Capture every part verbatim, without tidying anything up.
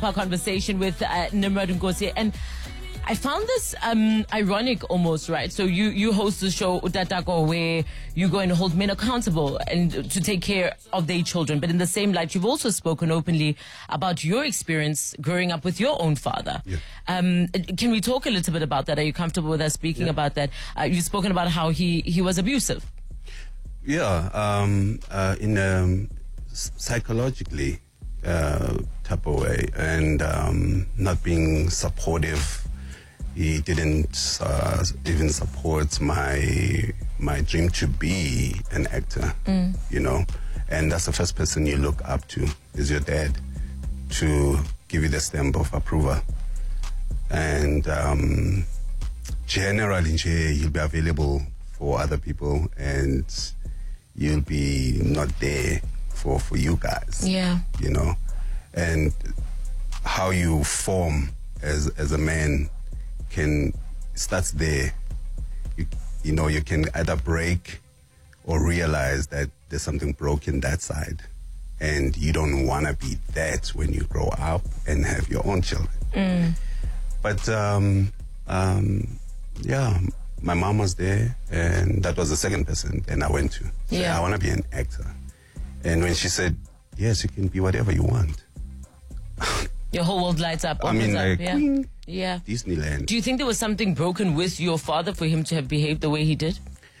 part conversation with uh, Nimrod Nkosi, and I found this um, ironic almost, right? So you, you host the show Utatako, where you go and hold men accountable and to take care of their children. But in the same light, you've also spoken openly about your experience growing up with your own father. Yeah. Um, can we talk a little bit about that? Are you comfortable with us speaking Yeah. about that? Uh, you've spoken about how he, he was abusive. Yeah, um, uh, in um, psychologically uh, type of way, and um, not being supportive. He didn't uh, even support my my dream to be an actor, mm. you know. And that's the first person you look up to is your dad to give you the stamp of approval. And um, generally, he'll be available for other people, and you'll be not there for, for you guys. Yeah. You know, and how you form as as a man can starts there. You, you know, you can either break or realize that there's something broken that side, and you don't want to be that when you grow up and have your own children. Mm. But um, um, yeah, my mom was there, and that was the second person. And I went to say, Yeah. I want to be an actor. And when she said, yes, you can be whatever you want. Your whole world lights up. I mean, opens like, up, yeah. queen, Yeah. Disneyland. Do you think there was something broken with your father for him to have behaved the way he did?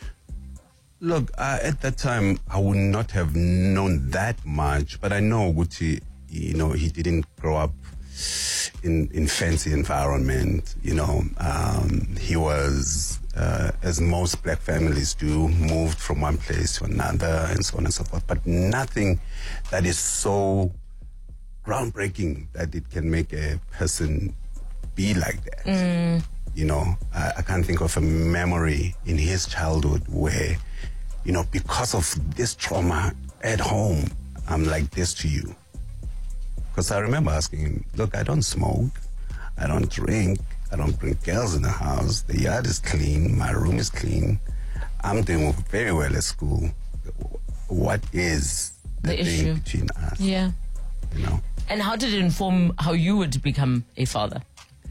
Look, uh, at that time, I would not have known that much, but I know Gucci, you know, he didn't grow up in, in fancy environment, you know. Um, he was, uh, as most black families do, moved from one place to another and so on and so forth, but nothing that is so groundbreaking that it can make a person be like that. Mm. You know, I, I can't think of a memory in his childhood where, you know, because of this trauma at home, I'm like this to you. Because I remember asking him, look, I don't smoke, I don't drink, I don't bring girls in the house, the yard is clean, my room is clean, I'm doing very well at school. What is the, The thing issue. between us? Yeah. You know? And how did it inform how you would become a father?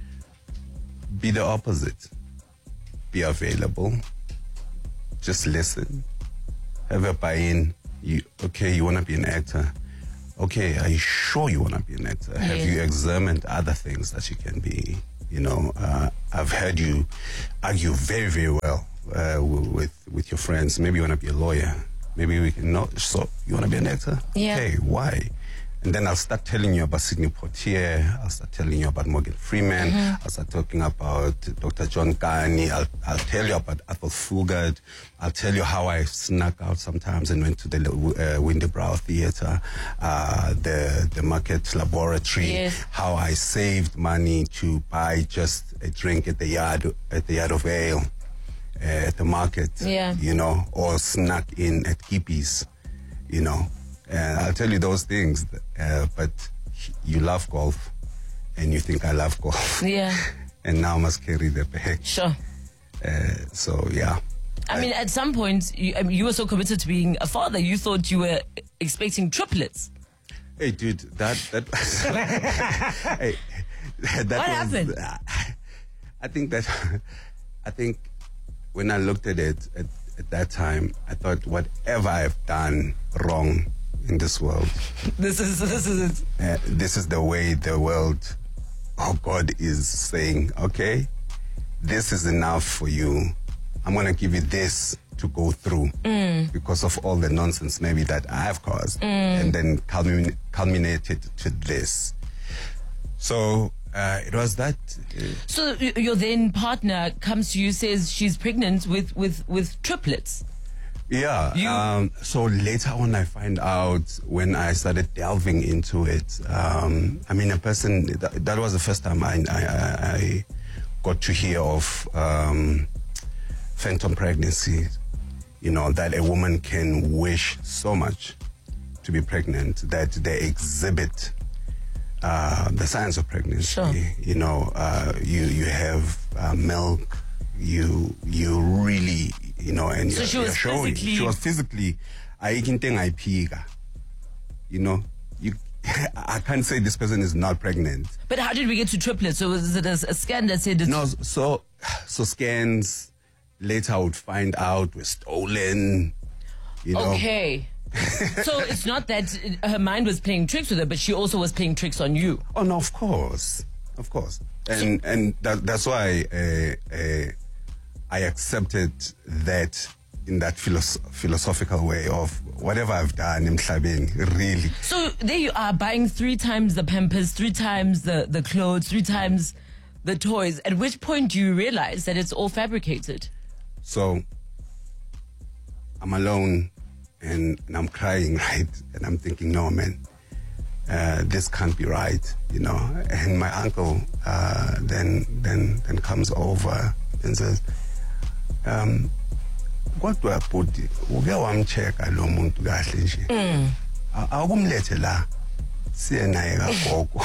Be the opposite. Be available. Just listen. Have a buy-in. You, okay, you want to be an actor. Okay, are you sure you want to be an actor? Have Yeah. you examined other things that you can be? You know, uh, I've heard you argue very, very well uh, with with your friends. Maybe you want to be a lawyer. Maybe we can know. So, you want to be an actor? Yeah. Okay, why? And then I'll start telling you about Sidney Poitier. I'll start telling you about Morgan Freeman. Mm-hmm. I'll start talking about Doctor John Carney. I'll, I'll tell you about Athol Fugard. I'll tell you how I snuck out sometimes and went to the uh, Windybrow Theatre, uh, the, the Market Laboratory. Yes. How I saved money to buy just a drink at the yard, at the Yard of Ale, uh, at the market. Yeah. You know, or snuck in at Kippies, you know. And I'll tell you those things, uh, but you love golf, and you think I love golf. Yeah. And now I must carry the bag. Sure. Uh, so, yeah. I mean, at some point, you, I mean, you were so committed to being a father, you thought you were expecting triplets. Hey, dude, that... that hey, that What was, happened? Uh, I think that... I think when I looked at it at, at that time, I thought, whatever I've done wrong in this world, This is this is it. uh, this is the way the world, oh God, is saying, okay, this is enough for you. I'm going to give you this to go through Mm. because of all the nonsense maybe that I've caused, Mm. and then culmin- culminated to this. So uh, it was that. Uh, So y- your then partner comes to you, says she's pregnant with with with triplets. Yeah. You- Um, so later on, I find out when I started delving into it. Um, I mean, a person that, that was the first time I, I, I got to hear of um, phantom pregnancy. You know, that a woman can wish so much to be pregnant that they exhibit uh, the signs of pregnancy. Sure. You know, uh, you you have uh, milk. You you really. You know, and So you're, she was you're showing. physically- She was physically. I can think I piga. You know, you I can't say this person is not pregnant. But how did we get to triplets? So was it a, a scan that said it's... No, so so scans later I would find out were stolen. You know. Okay. So it's not that her mind was playing tricks with her, but she also was playing tricks on you. Oh no, of course, of course, and and that, that's why uh, uh, I accepted that in that philosoph- philosophical way of whatever I've done in Mhlabeni, really. So there you are, buying three times the Pampers, three times the, the clothes, three times the toys. At which point do you realize that it's all fabricated? So I'm alone and, and I'm crying, right? And I'm thinking, no, man, uh, this can't be right, you know. And my uncle uh, then then then comes over and says, um, kodwa bhuti uke wamcheka lo muntu kahle nje akumlethe la siye naye kagogo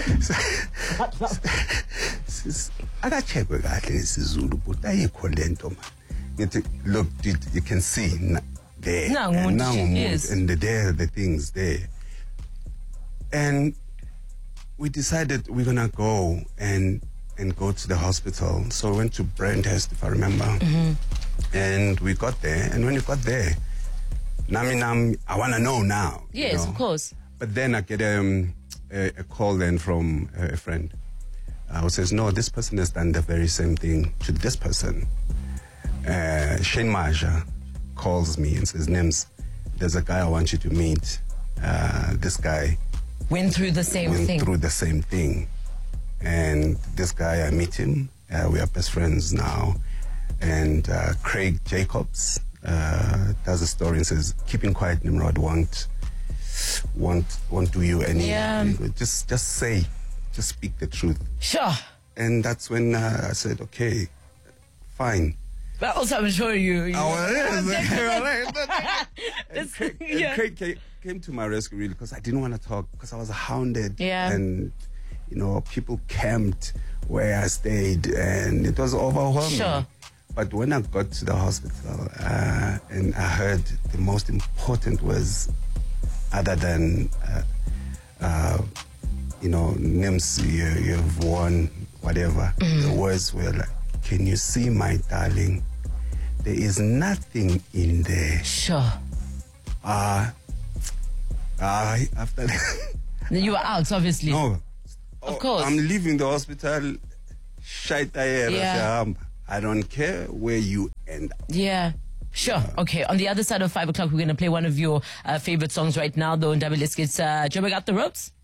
akachekwe kahle isiZulu but ayikho lento man ngithi look you can see there and now and there the things there, and we decided we're gonna go and and go to the hospital. So we went to Brandhurst, if I remember. Mm-hmm. And we got there, and when we got there, Nami Nam, I want to know now. Yes, you know? of course. But then I get um, a, a call then from a friend uh, who says, no, this person has done the very same thing to this person. Uh, Shane Maja calls me and says, Nims, there's a guy I want you to meet. Uh, this guy went through the same went thing. through the same thing. And this guy, I meet him. Uh, we are best friends now. And uh, Craig Jacobs uh, does a story and says, "Keeping quiet, Nimrod, won't won't won't do you any. Yeah. Just just say, just speak the truth." Sure. And that's when uh, I said, "Okay, fine." But also, I'm sure you. you oh, and Craig, yeah. and Craig came, came to my rescue really because I didn't want to talk because I was hounded. Yeah. And you know, people camped where I stayed, and it was overwhelming. Sure. But when I got to the hospital, uh, and I heard the most important was, other than, uh, uh, you know, Nims, you, you've won, whatever, mm. the words were like, can you see, my darling? There is nothing in there. Sure. Uh, uh, after that. You were out, obviously. No. Of course. I'm leaving the hospital. Yeah. I don't care where you end up. Yeah. Sure. Okay. On the other side of five o'clock, we're going to play one of your uh, favorite songs right now, though. Ndabi, let's get uh, Joburg out the ropes.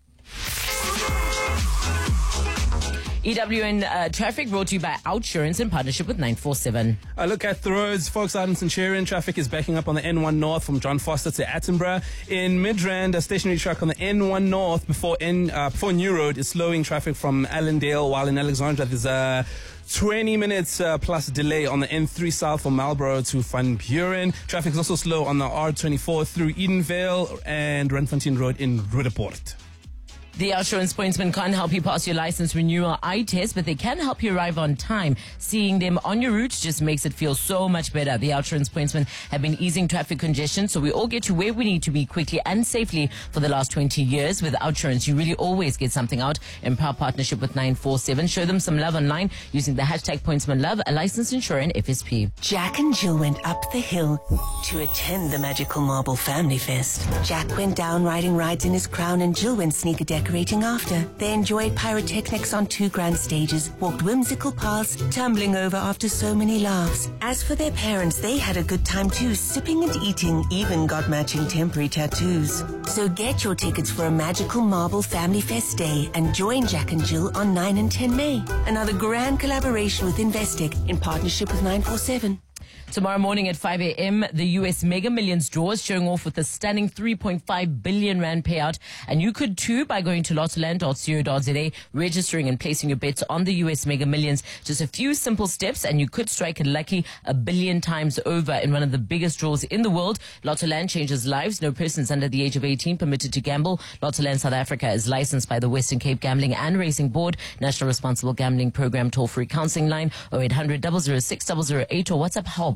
E W N uh, Traffic brought to you by Outsurance in partnership with nine four seven. A look at the roads. Folks out in Centurion, traffic is backing up on the N one North from John Foster to Attenborough. In Midrand, a stationary truck on the N one North before N, uh, before New Road is slowing traffic from Allendale, while in Alexandra there's a twenty minutes uh, plus delay on the N three South from Marlborough to Van Buren. Traffic is also slow on the R twenty-four through Edenvale and Randfontein Road in Roodepoort. The Outsurance Pointsman can't help you pass your license renewal eye test, but they can help you arrive on time. Seeing them on your route just makes it feel so much better. The Outsurance Pointsman have been easing traffic congestion, so we all get to where we need to be quickly and safely for the last twenty years. With Outsurance, you really always get something out. In proud partnership with nine four seven. Show them some love online using the hashtag PointsmanLove, a licensed insurer and F S P. Jack and Jill went up the hill to attend the Magical Marble Family Fest. Jack went down riding rides in his crown and Jill went sneaker decorating after. They enjoyed pyrotechnics on two grand stages, walked whimsical paths, tumbling over after so many laughs. As for their parents, they had a good time too, sipping and eating, even got matching temporary tattoos. So get your tickets for a Magical Marble Family Fest Day and join Jack and Jill on nine and ten May. Another grand collaboration with Investec in partnership with nine four seven. Tomorrow morning at five a.m., the U S Mega Millions draw is showing off with a stunning three point five billion rand payout. And you could too by going to lottoland dot co dot za, registering and placing your bets on the U S Mega Millions. Just a few simple steps and you could strike a lucky a billion times over in one of the biggest draws in the world. Lottoland changes lives. No persons under the age of eighteen permitted to gamble. Lottoland South Africa is licensed by the Western Cape Gambling and Racing Board. National Responsible Gambling Program toll-free counseling line oh eight hundred, double oh six, double oh eight or WhatsApp help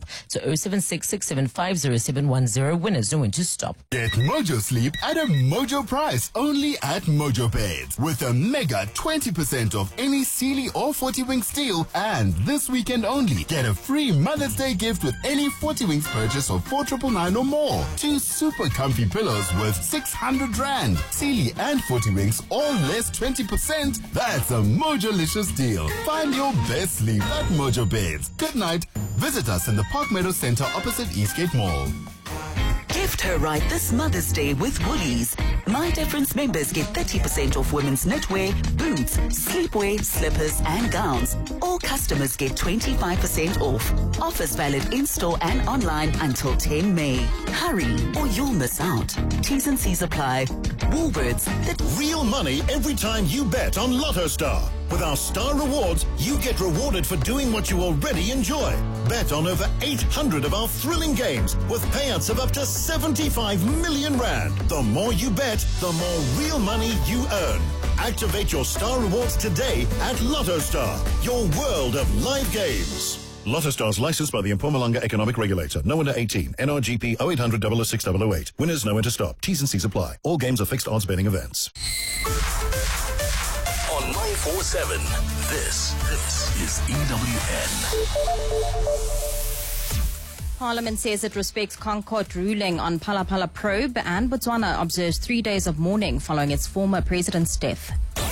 stop. So oh seven six, six seven five, oh seven one oh. Winners know when to stop. Get Mojo Sleep at a Mojo price only at Mojo Beds with a mega twenty percent off any Sealy or forty Winks deal, and this weekend only get a free Mother's Day gift with any forty Winks purchase of four nine nine nine or more. Two super comfy pillows worth six hundred rand. Sealy and forty Winks all less twenty percent. That's a Mojo-licious deal. Find your best sleep at Mojo Beds. Good night. Visit us in the Park Meadow Center opposite Eastgate Mall. Gift her right this Mother's Day with Woolies. My Difference members get thirty percent off women's knitwear, boots, sleepwear, slippers and gowns. All customers get twenty-five percent off. Offers valid in-store and online until the tenth of May. Hurry or you'll miss out. T's and C's apply. Woolworths. The real money every time you bet on Lotto Star. With our Star Rewards, you get rewarded for doing what you already enjoy. Bet on over eight hundred of our thrilling games with payouts of up to seventy-five million rand. The more you bet, the more real money you earn. Activate your Star Rewards today at Lotto Star, your world of live games. Lotto Star's licensed by the Mpumalanga Economic Regulator. No under eighteen. N R G P oh eight hundred, double oh six, double oh eight. Winners know when to stop. T's and C's apply. All games are fixed odds betting events. On nine four seven, this, this is E W N. Parliament says it respects ConCourt ruling on Phala Phala probe, and Botswana observes three days of mourning following its former president's death.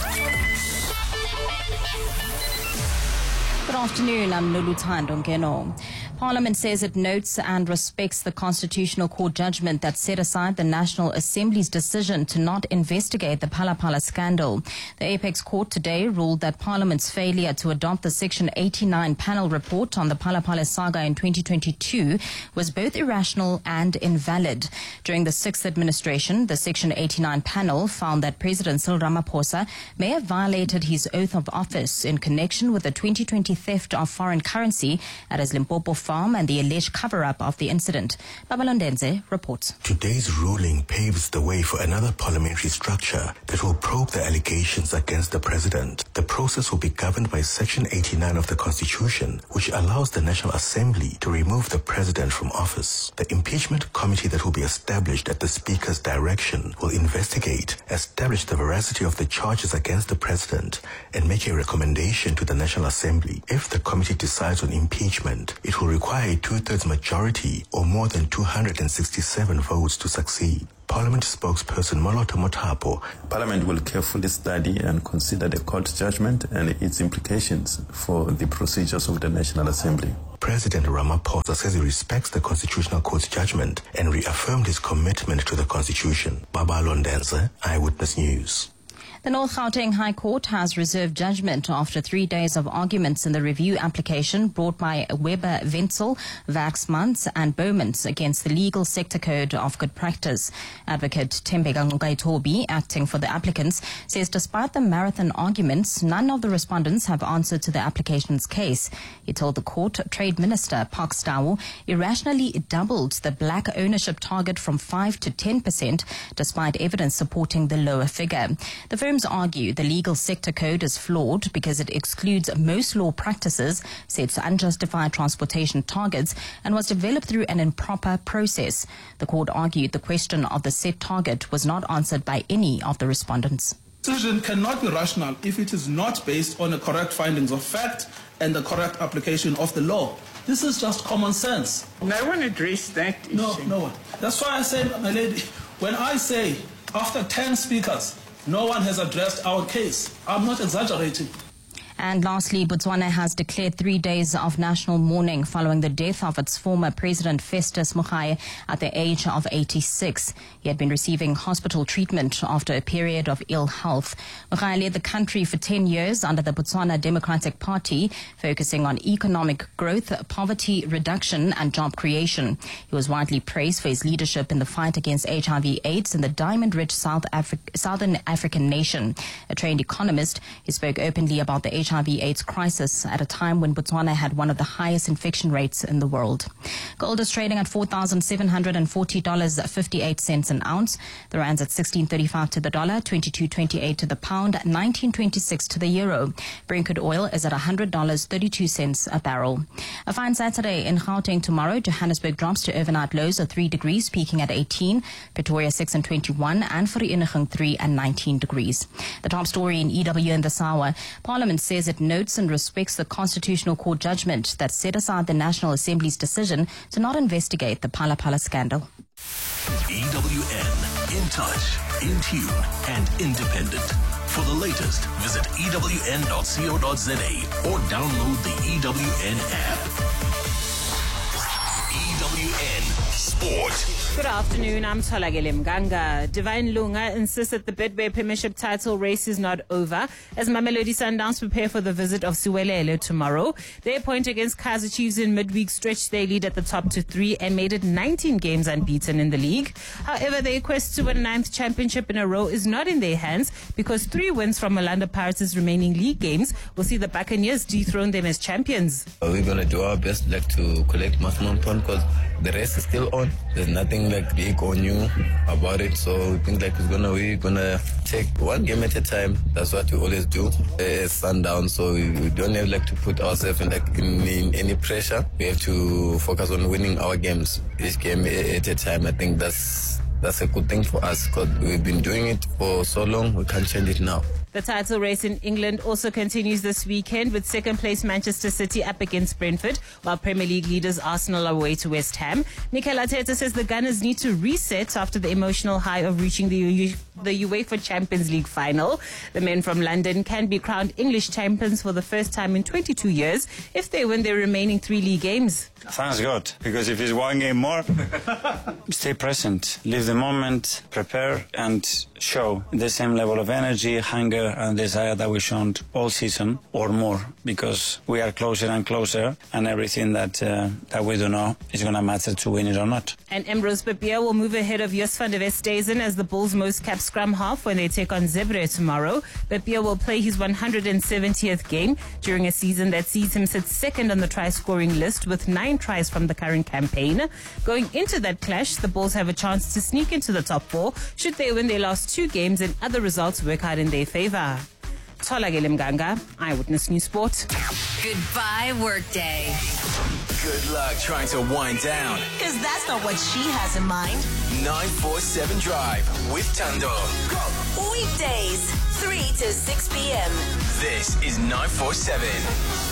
Good afternoon, I'm Noluthando Ngeno. Parliament says it notes and respects the Constitutional Court judgment that set aside the National Assembly's decision to not investigate the Phala Phala scandal. The Apex Court today ruled that Parliament's failure to adopt the Section eighty-nine panel report on the Phala Phala saga in twenty twenty-two was both irrational and invalid. During the sixth administration, the Section eighty-nine panel found that President Cyril Ramaphosa may have violated his oath of office in connection with the twenty twenty theft of foreign currency at his Limpopo farm and the alleged cover-up of the incident. Babalondenze reports. Today's ruling paves the way for another parliamentary structure that will probe the allegations against the president. The process will be governed by Section eighty-nine of the Constitution, which allows the National Assembly to remove the president from office. The impeachment committee that will be established at the Speaker's direction will investigate, establish the veracity of the charges against the president, and make a recommendation to the National Assembly. If the committee decides on impeachment, it will require a two-thirds majority or more than two hundred sixty-seven votes to succeed. Parliament spokesperson Moloto Mothapo. Parliament will carefully study and consider the court judgment and its implications for the procedures of the National Assembly. President Ramaphosa says he respects the Constitutional Court's judgment and reaffirmed his commitment to the Constitution. Babalondense, Eyewitness News. The North Gauteng High Court has reserved judgment after three days of arguments in the review application brought by Weber, Wenzel, Waxmans and Bowmans against the Legal Sector Code of Good Practice. Advocate Tembeka Ngaitobi, acting for the applicants, says despite the marathon arguments, none of the respondents have answered to the application's case. He told the court Trade Minister Park Stawu irrationally doubled the black ownership target from five to ten percent despite evidence supporting the lower figure. The firms argue the Legal Sector Code is flawed because it excludes most law practices, sets unjustified transportation targets, and was developed through an improper process. The court argued the question of the set target was not answered by any of the respondents. Decision cannot be rational if it is not based on the correct findings of fact and the correct application of the law. This is just common sense. No one addressed that issue. No, no one. That's why I said, my lady, when I say after ten speakers, no one has addressed our case, I'm not exaggerating. And lastly, Botswana has declared three days of national mourning following the death of its former president, Festus Mogae, at the age of eighty-six. He had been receiving hospital treatment after a period of ill health. Mogae led the country for ten years under the Botswana Democratic Party, focusing on economic growth, poverty reduction and job creation. He was widely praised for his leadership in the fight against H I V AIDS in the diamond-rich South Afri- Southern African nation. A trained economist, he spoke openly about the H H I V AIDS crisis at a time when Botswana had one of the highest infection rates in the world. Gold is trading at four thousand seven hundred forty dollars and fifty-eight cents an ounce. The rand's at sixteen thirty-five to the dollar, twenty-two twenty-eight to the pound, nineteen twenty-six to the euro. Brent crude oil is at one hundred dollars and thirty-two cents a barrel. A fine Saturday in Gauteng tomorrow. Johannesburg drops to overnight lows of three degrees, peaking at eighteen. Pretoria six and twenty-one, and Vereeniging three and nineteen degrees. The top story in E W in this hour. Parliament says it notes and respects the Constitutional Court judgment that set aside the National Assembly's decision to not investigate the Phala Phala scandal. E W N, in touch, in tune, and independent. For the latest, visit E W N dot co dot za or download the E W N app. E W N Sport. Good afternoon, I'm Tholakele Mganga. Divine Lunga insists that the Betway Premiership title race is not over as Mamelodi Sundowns prepare for the visit of Siwelele tomorrow. Their point against Kaizer Chiefs in midweek stretched their lead at the top to three and made it nineteen games unbeaten in the league. However, their quest to win a ninth championship in a row is not in their hands because three wins from Orlando Pirates' remaining league games will see the Buccaneers dethrone them as champions. We're going to do our best like to collect maximum points because the race is still on. There's nothing like big or new about it, so we think like it's gonna we're gonna take one game at a time. That's what we always do. It's sundown, so we, we don't have like to put ourselves in like in, in any pressure. We have to focus on winning our games each game at a time. I think that's that's a good thing for us because we've been doing it for so long. We can't change it now. The title race in England also continues this weekend with second place Manchester City up against Brentford, while Premier League leaders Arsenal are away to West Ham. Mikel Arteta says the Gunners need to reset after the emotional high of reaching the, U- the UEFA Champions League final. The men from London can be crowned English champions for the first time in twenty-two years if they win their remaining three league games. Sounds good, because if it's one game more, stay present, live the moment, prepare and show the same level of energy, hunger and desire that we've shown all season or more, because we are closer and closer and everything that uh, that we do know is going to matter to win it or not. And Ambrose Papier will move ahead of Jos van der Westhuizen as the Bulls' most capped scrum half when they take on Zebre tomorrow. Papier will play his one hundred seventieth game during a season that sees him sit second on the try-scoring list with nine tries from the current campaign. Going into that clash, the Bulls have a chance to sneak into the top four should they win their last two games and other results work out in their favor. Tholakele Mganga, Eyewitness News Sport. Goodbye, workday. Good luck trying to wind down. Because that's not what she has in mind. nine four seven Drive with Tando. Weekdays, three to six p.m. This is nine four seven.